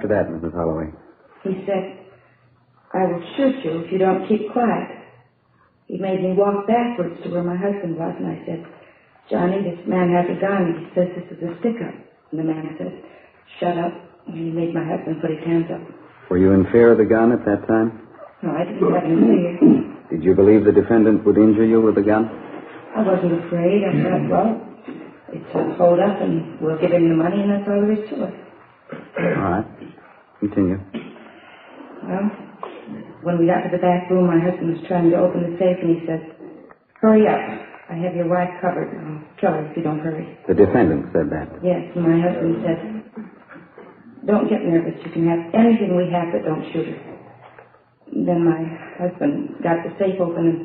After that, Mrs. Holloway. He said, I will shoot you if you don't keep quiet. He made me walk backwards to where my husband was, and I said, Johnny, this man has a gun. He says this is a stick-up. And the man said, shut up. And he made my husband put his hands up. Were you in fear of the gun at that time? No, I didn't have any fear. Did you believe the defendant would injure you with the gun? I wasn't afraid. I thought, well, it's a hold-up, and we'll give him the money, and that's all there is to it. All right. Continue. Well, when we got to the back room, my husband was trying to open the safe, and he said, hurry up. I have your wife covered. I'll kill her if you don't hurry. The defendant said that? Yes, and my husband said, don't get nervous. You can have anything we have, but don't shoot her. Then my husband got the safe open and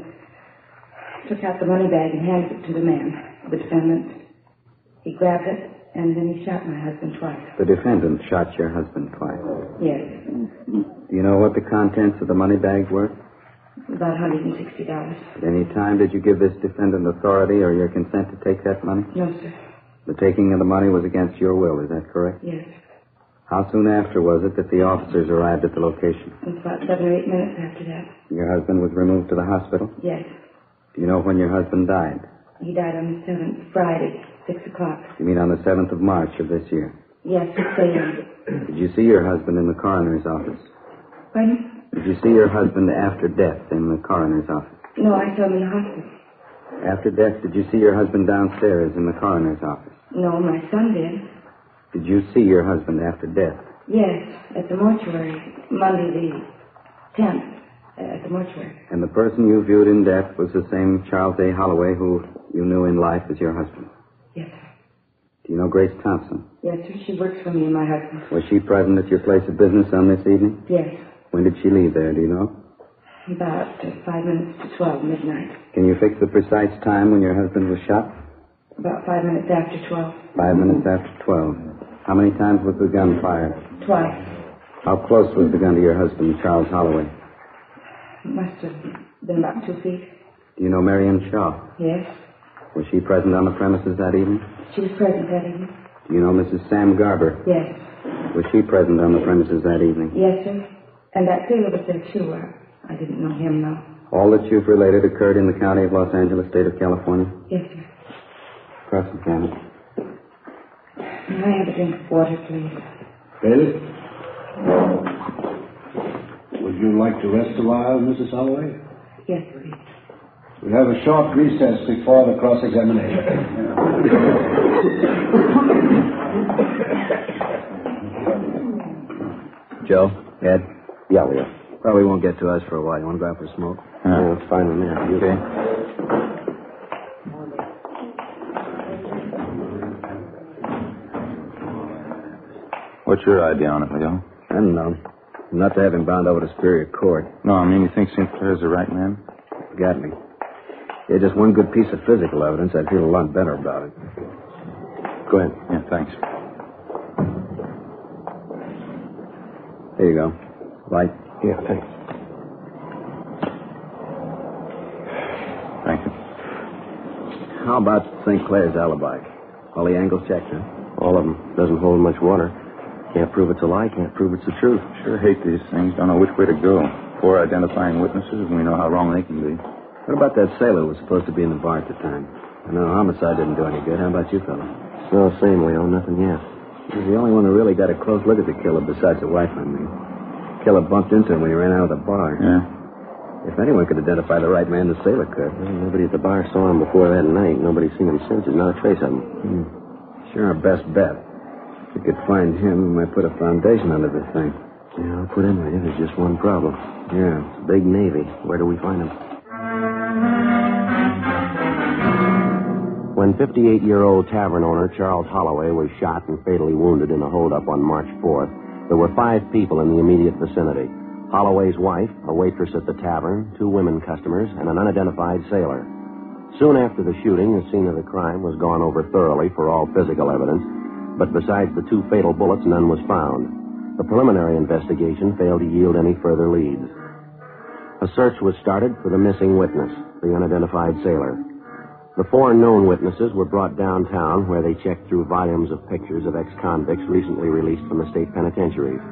took out the money bag and handed it to the man, the defendant. He grabbed it, and then he shot my husband twice. The defendant shot your husband twice? Yes. Do you know what the contents of the money bag were? About $160. At any time did you give this defendant authority or your consent to take that money? No, sir. The taking of the money was against your will, is that correct? Yes. How soon after was it that the officers arrived at the location? It was about 7 or 8 minutes after that. Your husband was removed to the hospital? Yes. Do you know when your husband died? He died on the 7th, Friday, 6 o'clock. You mean on the 7th of March of this year? Yes, 6 a.m. Did you see your husband in the coroner's office? Pardon? Did you see your husband after death in the coroner's office? No, I saw him in the hospital. After death, did you see your husband downstairs in the coroner's office? No, my son did. Did you see your husband after death? Yes, at the mortuary, Monday the 10th, at the mortuary. And the person you viewed in death was the same Charles A. Holloway who you knew in life as your husband? Yes, sir. Do you know Grace Thompson? Yes, sir. She works for me and my husband. Was she present at your place of business on this evening? Yes. When did she leave there, do you know? About 5 minutes to 12, midnight. Can you fix the precise time when your husband was shot? About 5 minutes after 12. 5 minutes after 12. How many times was the gun fired? Twice. How close was the gun to your husband, Charles Holloway? It must have been about 2 feet. Do you know Marion Shaw? Yes. Was she present on the premises that evening? She was present that evening. Do you know Mrs. Sam Garber? Yes. Was she present on the premises that evening? Yes, sir. And that sailor was there, too. I didn't know him, no. All that you've related occurred in the county of Los Angeles, state of California? Yes, sir. Cross-examine. May I have a drink of water, please? Bailiff? Would you like to rest a while, Mrs. Holloway? Yes, please. We'll have a short recess before the cross-examination. Joe? Ed? Yeah, we are. Probably won't get to us for a while. You want to go out for a smoke? Yeah, it's fine with me. Okay. What's your idea on it, Miguel? I don't know. Not to have him bound over to Superior Court. No, I mean, you think St. Clair's the right man? Got me. Yeah, just one good piece of physical evidence. I'd feel a lot better about it. Go ahead. Yeah, thanks. Here you go. Light. Yeah, thanks. Thank you. How about St. Clair's alibi? All the angles checked, huh? All of them. Doesn't hold much water. Can't prove it's a lie, can't prove it's the truth. Sure hate these things. Don't know which way to go. 4 identifying witnesses, and we know how wrong they can be. What about that sailor who was supposed to be in the bar at the time? I know homicide didn't do any good. How about you, fella? No, same, Leo. Nothing yet. He's the only one who really got a close look at the killer besides the wife, I mean. Killer bumped into him when he ran out of the bar. Yeah. If anyone could identify the right man, the sailor could. Well, nobody at the bar saw him before that night. Nobody's seen him since. There's not a trace of him. Sure, our best bet. If we could find him, we might put a foundation under this thing. Yeah, I'll put in with you. There's just one problem. Yeah. It's a big Navy. Where do we find him? When 58-year-old tavern owner Charles Holloway was shot and fatally wounded in a holdup on March 4th, there were 5 people in the immediate vicinity. Holloway's wife, a waitress at the tavern, 2 women customers, and an unidentified sailor. Soon after the shooting, the scene of the crime was gone over thoroughly for all physical evidence, but besides the 2 fatal bullets, none was found. The preliminary investigation failed to yield any further leads. A search was started for the missing witness, the unidentified sailor. The 4 known witnesses were brought downtown where they checked through volumes of pictures of ex-convicts recently released from the state penitentiaries.